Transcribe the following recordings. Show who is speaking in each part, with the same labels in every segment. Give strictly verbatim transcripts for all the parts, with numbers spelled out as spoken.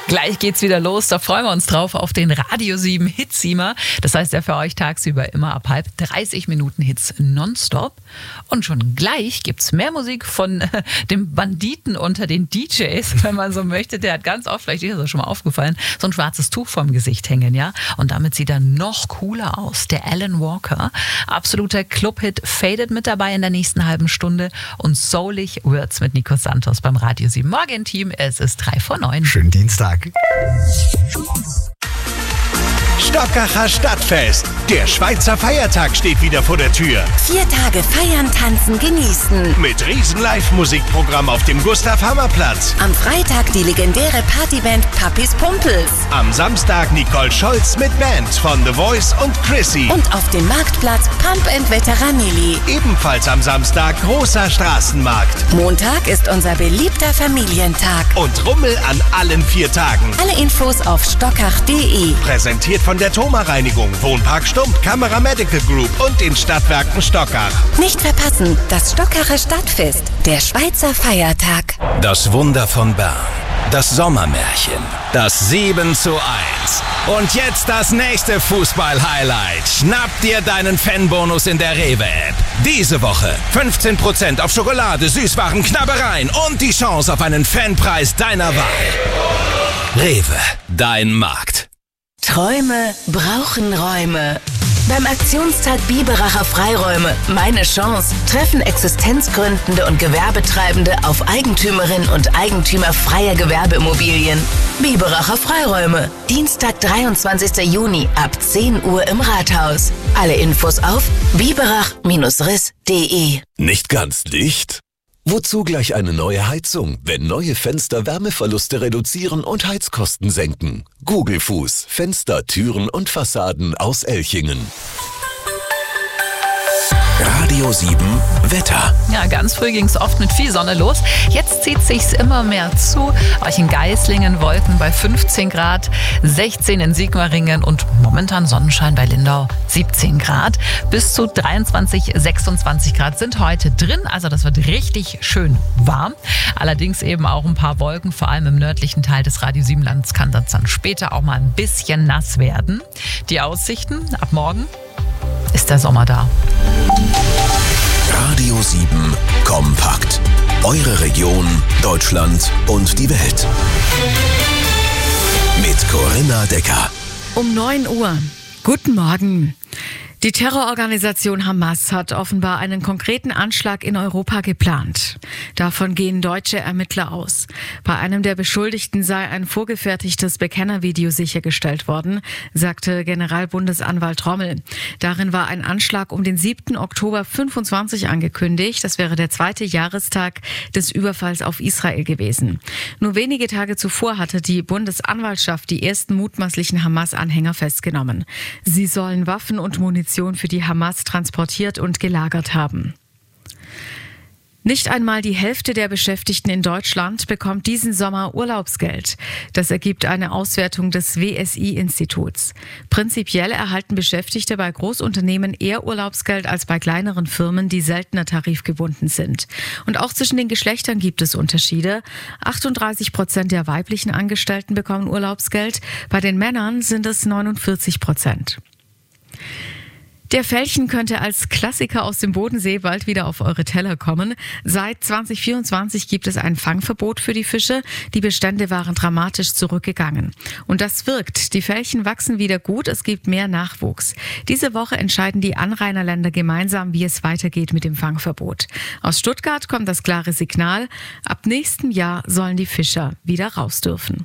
Speaker 1: Gleich geht's wieder los, da freuen wir uns drauf auf den Radio sieben Hitsiemer. Das heißt ja für euch tagsüber immer ab halb dreißig Minuten Hits nonstop. Und schon gleich gibt's mehr Musik von äh, dem Banditen unter den D Js, wenn man so möchte. Der hat ganz oft, vielleicht ist das schon mal aufgefallen, so ein schwarzes Tuch vorm Gesicht hängen, ja. Und damit sieht er noch cooler aus. Der Alan Walker, absoluter Clubhit, Faded mit dabei in der nächsten halben Stunde. Und soulig wird's mit Nico Santos beim Radio sieben Morgen-Team. Es ist drei vor neun.
Speaker 2: Schönen Dienstag.
Speaker 3: Stockacher Stadtfest. Der Schweizer Feiertag steht wieder vor der Tür.
Speaker 4: Vier Tage feiern, tanzen, genießen.
Speaker 3: Mit riesen Live-Musikprogramm auf dem Gustav-Hammer-Platz.
Speaker 4: Am Freitag die legendäre Partyband Papis Pumpels.
Speaker 3: Am Samstag Nicole Scholz mit Band von The Voice und Chrissy.
Speaker 4: Und auf dem Marktplatz Pump and Veteranili.
Speaker 3: Ebenfalls am Samstag großer Straßenmarkt.
Speaker 4: Montag ist unser beliebter Familientag.
Speaker 3: Und Rummel an allen vier Tagen.
Speaker 4: Alle Infos auf stockach punkt de.
Speaker 3: Präsentiert von der Thoma Reinigung, Wohnpark Stump, Kamera Medical Group und den Stadtwerken Stockach.
Speaker 4: Nicht verpassen, das Stockacher Stadtfest, der Schweizer Feiertag.
Speaker 5: Das Wunder von Bern, das Sommermärchen, das sieben zu eins. Und jetzt das nächste Fußball-Highlight. Schnapp dir deinen Fanbonus in der Rewe-App. Diese Woche fünfzehn Prozent auf Schokolade, Süßwaren, Knabbereien und die Chance auf einen Fanpreis deiner Wahl. Rewe, dein Markt.
Speaker 4: Träume brauchen Räume. Beim Aktionstag Biberacher Freiräume Meine Chance treffen Existenzgründende und Gewerbetreibende auf Eigentümerinnen und Eigentümer freier Gewerbeimmobilien. Biberacher Freiräume, Dienstag, dreiundzwanzigsten Juni ab zehn Uhr im Rathaus. Alle Infos auf biberach Bindestrich riss punkt de.
Speaker 6: Nicht ganz dicht? Wozu gleich eine neue Heizung, wenn neue Fenster Wärmeverluste reduzieren und Heizkosten senken? Gugelfuß, Fenster, Türen und Fassaden aus Elchingen. Radio sieben Wetter.
Speaker 1: Ja, ganz früh ging es oft mit viel Sonne los. Jetzt zieht sich's immer mehr zu. Euch in Geislingen Wolken bei fünfzehn Grad, sechzehn in Sigmaringen und momentan Sonnenschein bei Lindau siebzehn Grad. Bis zu dreiundzwanzig, sechsundzwanzig Grad sind heute drin. Also das wird richtig schön warm. Allerdings eben auch ein paar Wolken, vor allem im nördlichen Teil des Radio sieben Landes kann das dann später auch mal ein bisschen nass werden. Die Aussichten ab morgen ist der Sommer da.
Speaker 6: Radio sieben kompakt. Eure Region, Deutschland und die Welt. Mit Corinna Decker.
Speaker 7: Um neun Uhr. Guten Morgen. Die Terrororganisation Hamas hat offenbar einen konkreten Anschlag in Europa geplant. Davon gehen deutsche Ermittler aus. Bei einem der Beschuldigten sei ein vorgefertigtes Bekennervideo sichergestellt worden, sagte Generalbundesanwalt Rommel. Darin war ein Anschlag um den siebten Oktober fünfundzwanzig angekündigt. Das wäre der zweite Jahrestag des Überfalls auf Israel gewesen. Nur wenige Tage zuvor hatte die Bundesanwaltschaft die ersten mutmaßlichen Hamas-Anhänger festgenommen. Sie sollen Waffen und Munition für die Hamas transportiert und gelagert haben. Nicht einmal die Hälfte der Beschäftigten in Deutschland bekommt diesen Sommer Urlaubsgeld. Das ergibt eine Auswertung des W S I-Instituts. Prinzipiell erhalten Beschäftigte bei Großunternehmen eher Urlaubsgeld als bei kleineren Firmen, die seltener tarifgebunden sind. Und auch zwischen den Geschlechtern gibt es Unterschiede. achtunddreißig Prozent der weiblichen Angestellten bekommen Urlaubsgeld, bei den Männern sind es neunundvierzig Prozent. Der Felchen könnte als Klassiker aus dem Bodensee bald wieder auf eure Teller kommen. Seit zwanzig vierundzwanzig gibt es ein Fangverbot für die Fische. Die Bestände waren dramatisch zurückgegangen. Und das wirkt. Die Felchen wachsen wieder gut, es gibt mehr Nachwuchs. Diese Woche entscheiden die Anrainerländer gemeinsam, wie es weitergeht mit dem Fangverbot. Aus Stuttgart kommt das klare Signal. Ab nächstem Jahr sollen die Fischer wieder raus dürfen.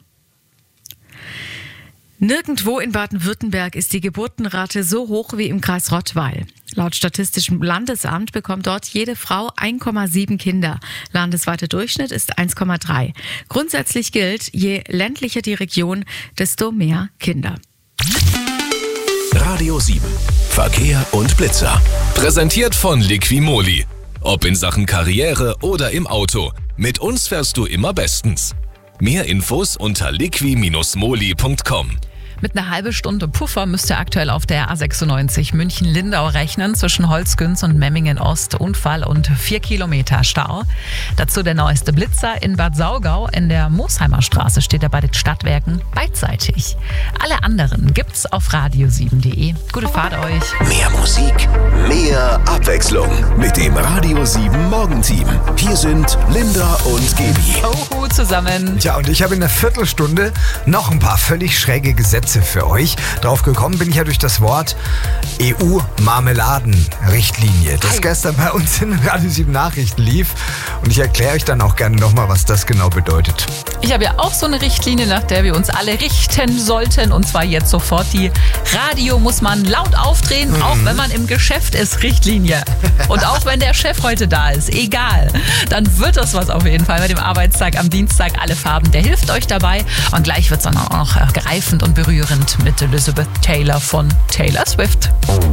Speaker 7: Nirgendwo in Baden-Württemberg ist die Geburtenrate so hoch wie im Kreis Rottweil. Laut Statistischem Landesamt bekommt dort jede Frau eins Komma sieben Kinder. Landesweiter Durchschnitt ist eins Komma drei. Grundsätzlich gilt, je ländlicher die Region, desto mehr Kinder.
Speaker 6: Radio sieben. Verkehr und Blitzer.
Speaker 8: Präsentiert von Liquimoli. Ob in Sachen Karriere oder im Auto. Mit uns fährst du immer bestens. Mehr Infos unter liqui Bindestrich moli punkt com.
Speaker 1: Mit einer halben Stunde Puffer müsst ihr aktuell auf der A sechsundneunzig München-Lindau rechnen, zwischen Holzgünz und Memmingen-Ost. Unfall und vier Kilometer Stau. Dazu der neueste Blitzer in Bad Saugau. In der Moosheimer Straße steht er bei den Stadtwerken beidseitig. Alle anderen gibt's auf radio sieben punkt de. Gute Fahrt euch.
Speaker 6: Mehr Musik, mehr Abwechslung mit dem Radio sieben Morgenteam. Hier sind Linda und Gaby.
Speaker 1: Oh, zusammen.
Speaker 2: Tja, und ich habe in einer Viertelstunde noch ein paar völlig schräge Gesetze für euch. Drauf gekommen bin ich ja durch das Wort E U-Marmeladen-Richtlinie, das gestern bei uns in Radio sieben Nachrichten lief. Und ich erkläre euch dann auch gerne nochmal, was das genau bedeutet.
Speaker 1: Ich habe ja auch so eine Richtlinie, nach der wir uns alle richten sollten. Und zwar jetzt sofort die Radio muss man laut aufdrehen, mhm. auch wenn man im Geschäft ist. Richtlinie. Und auch wenn der Chef heute da ist. Egal. Dann wird das was auf jeden Fall mit dem Arbeitstag am Dienstag. Alle Farben. Der hilft euch dabei. Und gleich wird es dann auch noch greifend und berührend mit Elizabeth Taylor von Taylor Swift.